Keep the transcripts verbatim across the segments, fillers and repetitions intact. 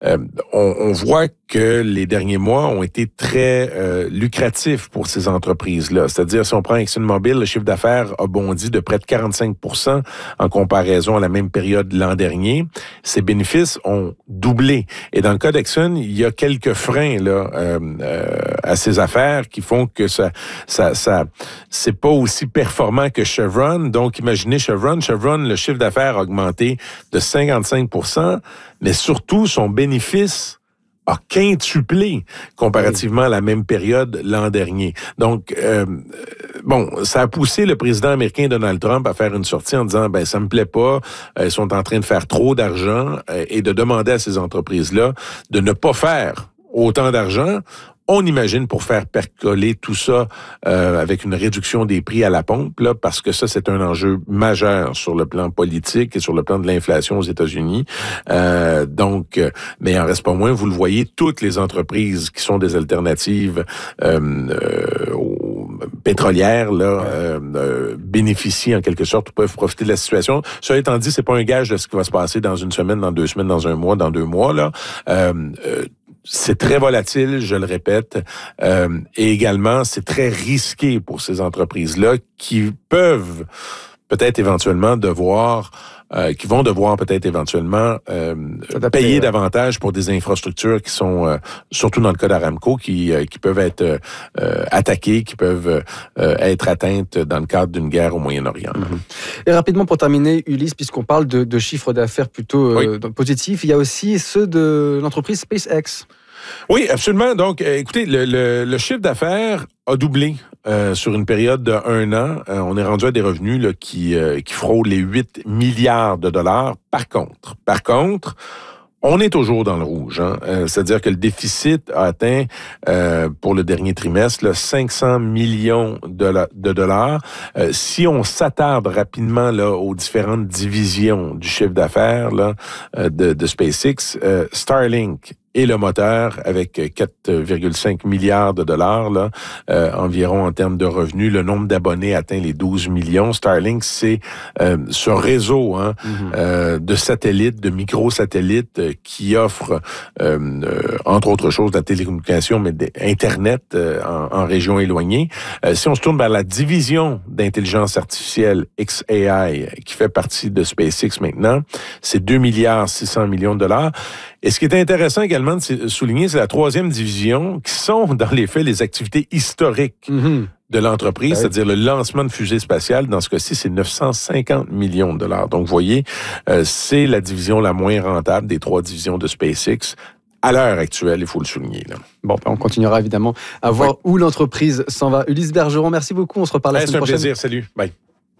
euh, on, on voit que les derniers mois ont été très euh, lucratifs pour ces entreprises-là. C'est-à-dire, si on prend ExxonMobil, le chiffre d'affaires a bondi de près de quarante-cinq pour cent en comparaison à la même période l'an dernier. Ses bénéfices ont doublé. Et dans le cas d'Exxon, il y a quelques freins là euh, euh, à ces affaires qui font que ça, ça, ça, c'est pas aussi performant que Chevron. Donc, imaginez Chevron. Chevron, le chiffre d'affaires a augmenté de cinquante-cinq pour cent, mais surtout son bénéfice a quintuplé comparativement à la même période l'an dernier. Donc, euh, bon, ça a poussé le président américain Donald Trump à faire une sortie en disant, ben ça me plaît pas, ils sont en train de faire trop d'argent euh, et de demander à ces entreprises-là de ne pas faire autant d'argent. On imagine pour faire percoler tout ça euh, avec une réduction des prix à la pompe, là, parce que ça, c'est un enjeu majeur sur le plan politique et sur le plan de l'inflation aux États-Unis. Euh, donc, mais il en reste pas moins, vous le voyez, toutes les entreprises qui sont des alternatives euh, euh, aux pétrolières là, euh, euh, bénéficient en quelque sorte ou peuvent profiter de la situation. Cela étant dit, c'est pas un gage de ce qui va se passer dans une semaine, dans deux semaines, dans un mois, dans deux mois. Là. Euh, euh, C'est très volatile, je le répète, euh, et également, c'est très risqué pour ces entreprises-là qui peuvent peut-être éventuellement devoir, euh, qui vont devoir peut-être éventuellement euh, payer ouais. davantage pour des infrastructures qui sont, euh, surtout dans le cas d'Aramco, qui, euh, qui peuvent être euh, attaquées, qui peuvent euh, être atteintes dans le cadre d'une guerre au Moyen-Orient. Mm-hmm. Et rapidement pour terminer, Ulysse, puisqu'on parle de, de chiffres d'affaires plutôt euh, oui. positifs, il y a aussi ceux de l'entreprise SpaceX. Oui, absolument. Donc, euh, écoutez, le, le, le chiffre d'affaires a doublé euh, sur une période de un an. Euh, on est rendu à des revenus là, qui, euh, qui frôlent les huit milliards de dollars. Par contre, par contre, on est toujours dans le rouge. Hein? Euh, c'est-à-dire que le déficit a atteint, euh, pour le dernier trimestre, là, cinq cents millions de, de dollars. Euh, si on s'attarde rapidement là, aux différentes divisions du chiffre d'affaires là, de, de SpaceX, euh, Starlink et le moteur avec quatre virgule cinq milliards de dollars là, euh, environ en termes de revenus. Le nombre d'abonnés atteint les douze millions. Starlink, c'est euh, ce réseau hein, mm-hmm. euh, de satellites, de microsatellites euh, qui offre, euh, euh, entre autres choses, la télécommunication, mais Internet euh, en, en région éloignée. Euh, si on se tourne vers la division d'intelligence artificielle X A I, qui fait partie de SpaceX maintenant, c'est deux milliards six cents millions de dollars. Et ce qui est intéressant également de souligner, c'est la troisième division, qui sont dans les faits les activités historiques mm-hmm. de l'entreprise, ouais. c'est-à-dire le lancement de fusées spatiales. Dans ce cas-ci, c'est neuf cent cinquante millions de dollars. Donc, vous voyez, euh, c'est la division la moins rentable des trois divisions de SpaceX. À l'heure actuelle, il faut le souligner. Là. Bon, on continuera évidemment à voir oui. où l'entreprise s'en va. Ulysse Bergeron, merci beaucoup. On se reparle la ouais, semaine prochaine. C'est un plaisir. Salut. Bye.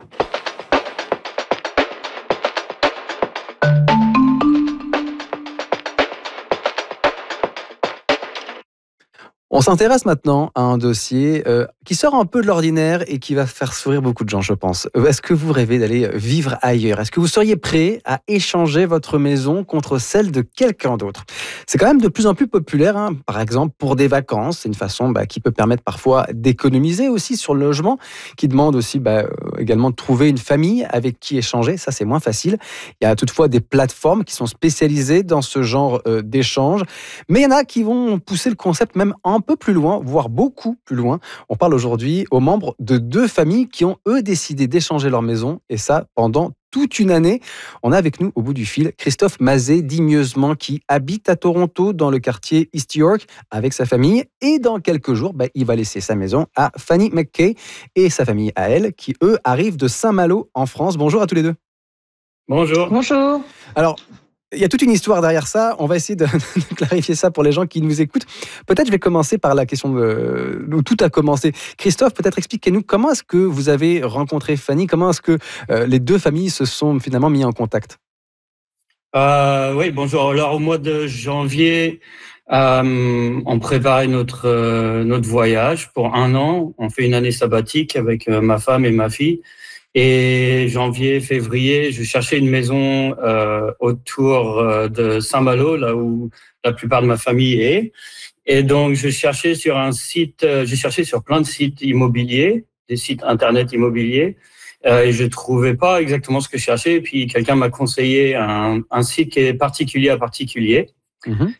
On s'intéresse maintenant à un dossier euh, qui sort un peu de l'ordinaire et qui va faire sourire beaucoup de gens, je pense. Est-ce que vous rêvez d'aller vivre ailleurs ? Est-ce que vous seriez prêt à échanger votre maison contre celle de quelqu'un d'autre ? C'est quand même de plus en plus populaire, hein. Par exemple, pour des vacances. C'est une façon bah, qui peut permettre parfois d'économiser aussi sur le logement, qui demande aussi bah, également de trouver une famille avec qui échanger. Ça, c'est moins facile. Il y a toutefois des plateformes qui sont spécialisées dans ce genre euh, d'échange. Mais il y en a qui vont pousser le concept même en un peu plus loin, voire beaucoup plus loin. On parle aujourd'hui aux membres de deux familles qui ont, eux, décidé d'échanger leur maison, et ça pendant toute une année. On a avec nous, au bout du fil, Christophe Mazet, dit Mieusement, qui habite à Toronto, dans le quartier East York, avec sa famille. Et dans quelques jours, bah, il va laisser sa maison à Fanny McKay et sa famille à elle, qui, eux, arrivent de Saint-Malo, en France. Bonjour à tous les deux. Bonjour. Bonjour. Alors, il y a toute une histoire derrière ça. On va essayer de, de clarifier ça pour les gens qui nous écoutent. Peut-être je vais commencer par la question de, où tout a commencé. Christophe, peut-être expliquez-nous comment est-ce que vous avez rencontré Fanny ? Comment est-ce que euh, les deux familles se sont finalement mis en contact ? euh, Oui, bonjour. Alors, au mois de janvier, euh, on préparait notre, euh, notre voyage pour un an. On fait une année sabbatique avec euh, ma femme et ma fille. Et janvier, février, je cherchais une maison euh, autour euh, de Saint-Malo, là où la plupart de ma famille est. Et donc, je cherchais sur un site, euh, j'ai cherché sur plein de sites immobiliers, des sites internet immobiliers, euh, et je trouvais pas exactement ce que je cherchais. Et puis, quelqu'un m'a conseillé un, un site qui est particulier à particulier. Mmh.